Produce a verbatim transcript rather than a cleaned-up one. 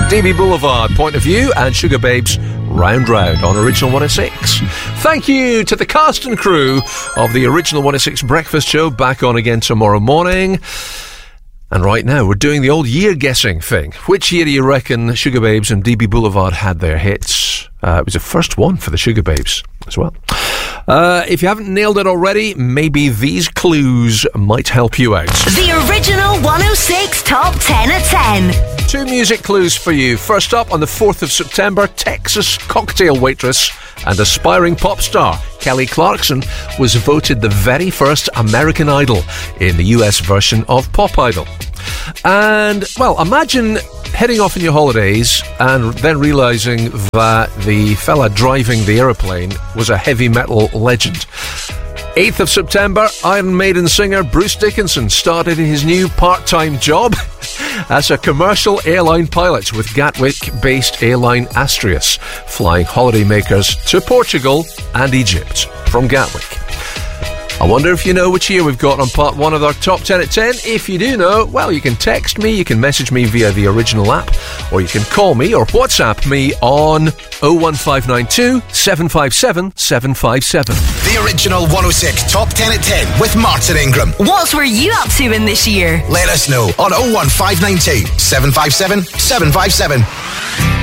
D B Boulevard, Point of View, and Sugar Babes, Round Round on Original one oh six. Thank you to the cast and crew of the Original one oh six Breakfast Show, back on again tomorrow morning. And right now, we're doing the old year guessing thing. Which year do you reckon Sugar Babes and D B Boulevard had their hits? Uh, it was the first one for the Sugar Babes as well. Uh, if you haven't nailed it already, maybe these clues might help you out. The Original one oh six Top ten at ten. Two music clues for you. First up, on the fourth of September, Texas cocktail waitress and aspiring pop star Kelly Clarkson was voted the very first American Idol in the U S version of Pop Idol. And, well, imagine heading off on your holidays and then realising that the fella driving the aeroplane was a heavy metal legend. eighth of September, Iron Maiden singer Bruce Dickinson started his new part-time job as a commercial airline pilot with Gatwick-based airline Astrius, flying holidaymakers to Portugal and Egypt from Gatwick. I wonder if you know which year we've got on part one of our Top ten at ten. If you do know, well, you can text me, you can message me via the Original app, or you can call me or WhatsApp me on oh one five nine two, seven five seven, seven five seven. The Original one oh six Top ten at ten with Martin Ingram. What were you up to in this year? Let us know on oh one five nine two, seven five seven, seven five seven.